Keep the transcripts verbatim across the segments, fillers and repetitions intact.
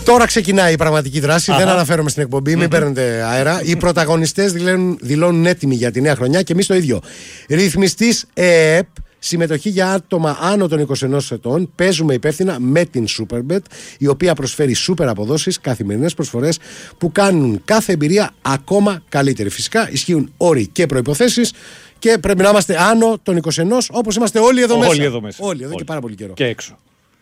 Τώρα ξεκινάει η πραγματική δράση. Αχα. Δεν αναφέρομαι στην εκπομπή, μην mm-hmm. παίρνετε αέρα. Οι πρωταγωνιστές δηλώνουν, δηλώνουν έτοιμοι για τη νέα χρονιά και εμείς το ίδιο. Ρυθμιστής ΕΕΠ, συμμετοχή για άτομα άνω των είκοσι ενός ετών. Παίζουμε υπεύθυνα με την Superbet, η οποία προσφέρει σούπερ αποδόσεις, καθημερινές προσφορές που κάνουν κάθε εμπειρία ακόμα καλύτερη. Φυσικά ισχύουν όροι και προϋποθέσεις και πρέπει να είμαστε άνω των είκοσι ενός, όπως είμαστε όλοι εδώ μέσα. Όλοι εδώ μέσα. Όλοι εδώ όλοι. Και πάρα πολύ καιρό. Και έξω.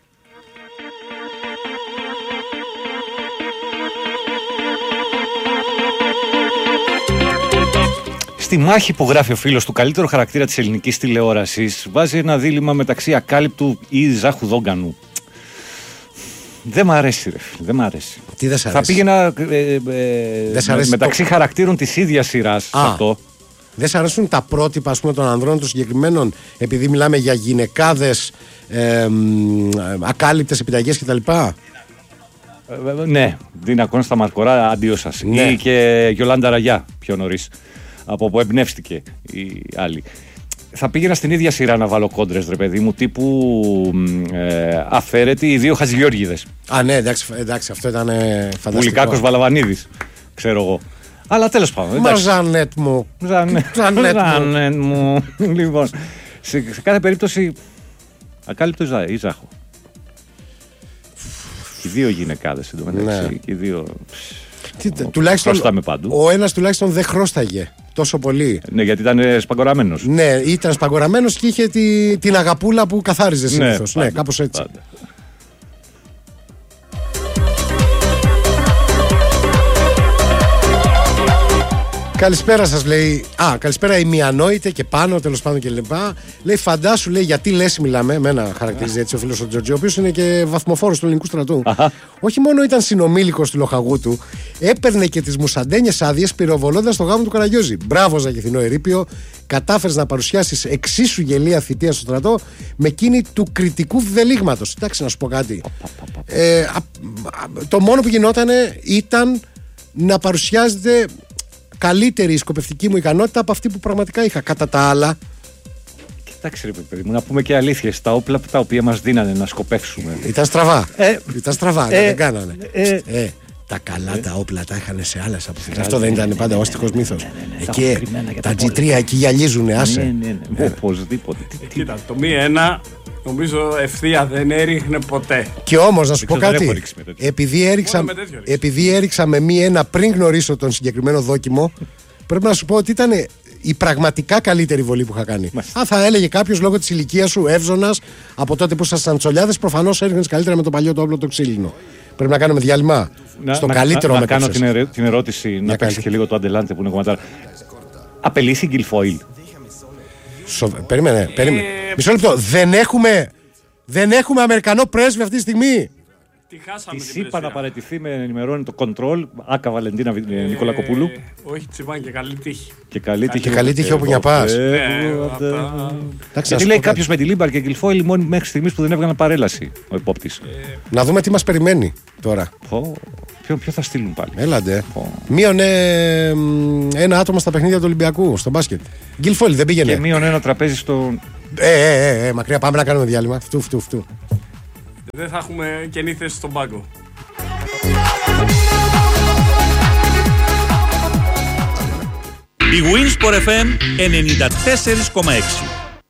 Στη μάχη που γράφει ο φίλος του καλύτερο χαρακτήρα της ελληνικής τηλεόρασης, βάζει ένα δίλημμα μεταξύ Ακάλυπτου ή Ζάχου Δόγκανου. Δεν μ' αρέσει, ρε φίλε, δεν μ' αρέσει. Τι δεν σ' αρέσει? Θα πήγαινα ε, ε, με, μεταξύ το... χαρακτήρων της ίδιας σειράς. Α, αυτό. Δεν σ' αρέσουν τα πρότυπα, ας πούμε, των ανδρών των συγκεκριμένων, επειδή μιλάμε για γυναικάδες, ε, ε, ακάλυπτες επιταγές κτλ. Ε, ναι, Δίνα Κόνστα Μαρκορά, αντίο σας. Ναι. Ή και Γιολάντα Ραγιά πιο νωρίς, από όπου εμπνεύστηκε η άλλη. Θα πήγαινα στην ίδια σειρά να βάλω κόντρες, ρε παιδί μου, τύπου ε, αφαίρετη οι δύο Χατζηγιώργηδες. Α, ναι, εντάξει, εντάξει αυτό ήταν ε, φανταστικό. Πουλικάκος Βαλαβανίδης, ξέρω εγώ. Αλλά τέλος πάντων. Μα Ζανέτ μου. Ζανέτ, Ζανέτ μου. Λοιπόν, σε, σε κάθε περίπτωση, Ακάλυπτο ή Ζάχο. Και οι δύο γυναικάδες εντωμεταξύ. Ναι. Και οι δύο. Τι, τουλάχιστον, παντού. Ο ένας τουλάχιστον δεν χρώσταγε τόσο πολύ. Ναι, γιατί ήταν σπαγκοραμένος. Ναι, ήταν σπαγκοραμένος και είχε τη, την αγαπούλα που καθάριζε συνήθως. Ναι, ναι, κάπως έτσι. Πάντα. Καλησπέρα σας, λέει. Α, καλησπέρα η Μιανόητε και πάνω, τέλος πάντων και λοιπά. Λέει, φαντάσου, λέει, γιατί λες μιλάμε. Εμένα χαρακτηρίζει έτσι ο φίλος ο Τζορτζή, ο οποίος είναι και βαθμοφόρος του ελληνικού στρατού. Αχα. Όχι μόνο ήταν συνομήλικος του λοχαγού του, έπαιρνε και τις μουσαντένιες άδειες πυροβολώντας το γάμο του Καραγιόζη. Μπράβο, Ζακηθινό Ερείπιο. Κατάφερες να παρουσιάσεις εξίσου γελία θητεία στο στρατό με εκείνη του κριτικού βδελίγματος. Εντάξει, να σου πω κάτι. Ε, α, α, το μόνο που γινότανε ήταν να παρουσιάζεται καλύτερη η σκοπευτική μου ικανότητα από αυτή που πραγματικά είχα. Κατά τα άλλα. Κοιτάξτε, ρε παιδί μου, να πούμε και αλήθειες. Τα όπλα τα οποία μας δίνανε να σκοπεύσουμε. Ήταν στραβά. Ε, Ήταν στραβά, ε, δεν κάνανε. Ε, ε, ε, τα καλά ε, τα όπλα τα είχαν σε άλλες αποθήκες. Αυτό δεν ήταν πάντα ο αστικός μύθος. Ναι, ναι, ναι, εκεί τα τζι τρία εκεί γυαλίζουνε, άσε. Ναι, ναι, ναι, οπωσδήποτε. Κοίτα, το μη ένα. Νομίζω ευθεία δεν έριχνε ποτέ. Και όμως να σου πω κάτι. Επειδή έριξα, επειδή έριξα με μη ένα πριν γνωρίσω τον συγκεκριμένο δόκιμο, πρέπει να σου πω ότι ήταν η πραγματικά καλύτερη βολή που είχα κάνει. Αν θα έλεγε κάποιο λόγω της ηλικίας σου, εύζωνας, από τότε που ήσασταν τσολιάδες, προφανώς έριχνες καλύτερα με το παλιό το όπλο το ξύλινο. Πρέπει να κάνουμε διάλειμμα. Να, στο να, καλύτερο να, να κάνω την, ερε, την ερώτηση, να, να παίξει και λίγο το αντελάντε που είναι κομματάρα. Απελήθη η Γκυλφόιλ. Σοβ... Περίμενε, περίμενε. Ε... Μισό λεπτό. Δεν έχουμε, δεν έχουμε Αμερικανό πρέσβη αυτή τη στιγμή. Τη χάσαμε. Τη είπα να παραιτηθεί, με ενημερώνει το κοντρόλ. Άκα Βαλεντίνα ε... Νικολακοπούλου. Ε... Όχι, τσιμπάν και καλή τύχη. Και καλή τύχη, και καλή τύχη όπου για πας. Γιατί λέει κάποιος με τη Λίμπαρ και Γκυλφόιλ μόνοι μέχρι στιγμής που δεν έβγαλαν παρέλαση ο υπόπτης. Να δούμε τι μας περιμένει τώρα. Ποιο, ποιο θα στείλουν πάλι. Έλαντε. Oh. Μείον ε, ένα άτομο στα παιχνίδια του Ολυμπιακού, στο μπάσκετ. Γκυλφόιλ δεν πήγαινε. Και μείον ένα τραπέζι στο. Ε, ε, ε, ε, μακριά, πάμε να κάνουμε διάλειμμα. Φτού, φτού, φτού. Δεν θα έχουμε καινή θέση στον πάγκο. Η Winsport εφ εμ ενενήντα τέσσερα κόμμα έξι.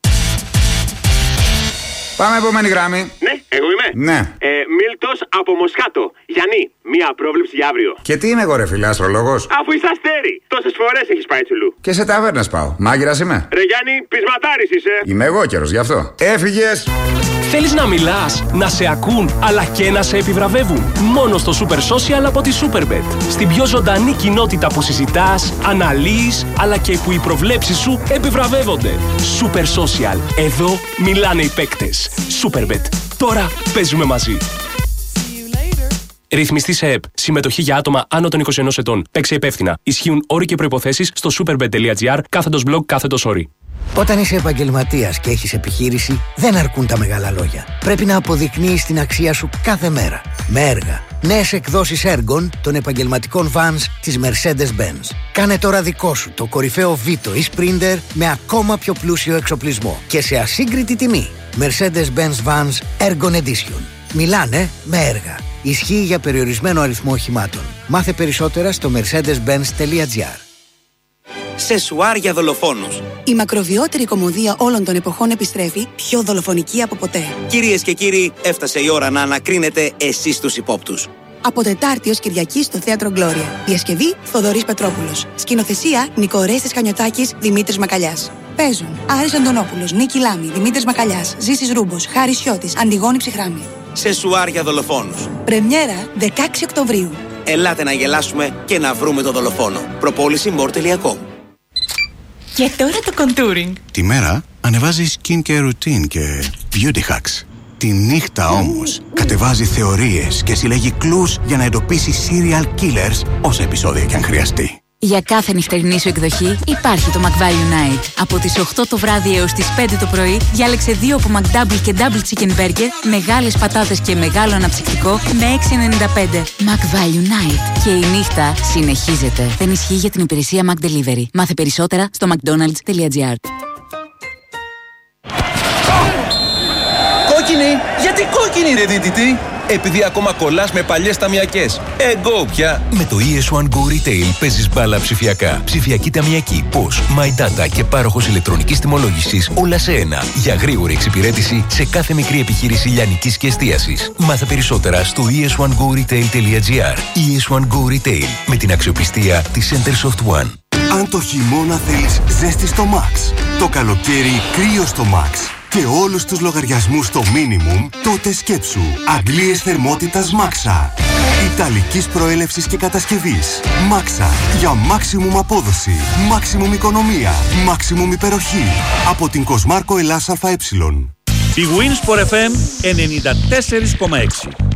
Πάμε επόμενη γράμμη. Ναι, εγώ είμαι. Ναι. Ε, Μίλτος από Μοσχάτο. Γιάννη, μία πρόβλεψη για αύριο. Και τι είμαι εγώ, ρε φίλε, αστρολόγος. Αφού είσαι αστέρι. Τόσες φορές έχεις πάει τσουλού. Και σε ταβέρνες πάω. Μάγειρας είμαι. Ρε Γιάννη, πεισματάρης είσαι. Είμαι εγώ καιρος, γι' αυτό. Έφυγες. Θέλεις να μιλάς, να σε ακούν, αλλά και να σε επιβραβεύουν. Μόνο στο Super Social από τη Superbet. Στην πιο ζωντανή κοινότητα που συζητάς, αναλύεις, αλλά και που οι προβλέψεις σου επιβραβεύονται. Super Social. Εδώ μιλάνε οι παίκτες. Superbet. Τώρα παίζουμε μαζί. Ρυθμιστή σε ΕΠ. Συμμετοχή για άτομα άνω των είκοσι ενός ετών. Παίξε υπεύθυνα. Ισχύουν όροι και προϋποθέσεις στο superbet.gr κάθετος blog κάθετος όροι. Όταν είσαι επαγγελματίας και έχεις επιχείρηση, δεν αρκούν τα μεγάλα λόγια. Πρέπει να αποδεικνύεις την αξία σου κάθε μέρα. Με έργα. Νέες εκδόσεις έργων των επαγγελματικών vans της Mercedes-Benz. Κάνε τώρα δικό σου το κορυφαίο Vito ή Sprinter με ακόμα πιο πλούσιο εξοπλισμό και σε ασύγκριτη τιμή. Mercedes-Benz Vans Ergon Edition. Μιλάνε με έργα. Ισχύει για περιορισμένο αριθμό οχημάτων. Μάθε περισσότερα στο mercedes benz τελεία gr. Σεσουάρ για δολοφόνους. Η μακροβιότερη κωμωδία όλων των εποχών επιστρέφει, πιο δολοφονική από ποτέ. Κυρίες και κύριοι, έφτασε η ώρα να ανακρίνετε εσείς τους υπόπτους. Από Τετάρτη ως Κυριακή στο Θέατρο Γκλώρια. Διασκευή Θοδωρής Πετρόπουλος. Σκηνοθεσία Νικορέστης Χανιωτάκης, Δημήτρης Μακαλιάς. Παίζουν Άρης Αντωνόπουλος, Νίκη Λάμη, Δημήτρης Μακαλιάς, Ζήσης Ρούμπος, Χάρης Σιώτης, Αντιγόνη Ψυχράμη. Σεσουάρ για δολοφόνους. Πρεμιέρα δεκαέξι Οκτωβρίου. Ελάτε να γελάσουμε και να βρούμε τον δολοφόνο. Προπόληση μορ τελεία κομ. Και τώρα το contouring. Τη μέρα ανεβάζει skincare routine και beauty hacks. Τη νύχτα όμως κατεβάζει θεωρίες και συλλέγει κλους για να εντοπίσει serial killers όσα επεισόδια κι αν χρειαστεί. Για κάθε νυχτερινή σου εκδοχή υπάρχει το McValue Night. Από τις οκτώ το βράδυ έως τις πέντε το πρωί διάλεξε δύο από McDouble και Double Chicken Burger, μεγάλες πατάτες και μεγάλο αναψυκτικό με έξι ενενήντα πέντε. McValue Night. Και η νύχτα συνεχίζεται. Δεν ισχύει για την υπηρεσία Mac Delivery. Μάθε περισσότερα στο mcdonalds τελεία gr. Κόκκινη! Γιατί κόκκινη ρε δίτητη! Επειδή ακόμα κολλάς με παλιές ταμιακές. Εγώ πια! Με το ι ες one Go Retail παίζεις μπάλα ψηφιακά. Ψηφιακή ταμιακή, πώς, My Data και πάροχος ηλεκτρονικής τιμολόγησης όλα σε ένα. Για γρήγορη εξυπηρέτηση σε κάθε μικρή επιχείρηση λιανικής και εστίασης. Μάθε περισσότερα στο ι ες one go retail τελεία gr. ι ες one Go Retail με την αξιοπιστία της Centersoft One. Αν το χειμώνα θέλεις ζέστη στο Max, το καλοκαίρι κρύο στο Max και όλους τους λογαριασμούς στο minimum, τότε σκέψου αντλίες θερμότητας Maxa. Ιταλικής προέλευσης και κατασκευής. Maxa. Για maximum απόδοση, maximum οικονομία, maximum υπεροχή. Από την Κοσμάρκο Ελλάς ΑΕ. Η Winsport εφ εμ ενενήντα τέσσερα κόμμα έξι.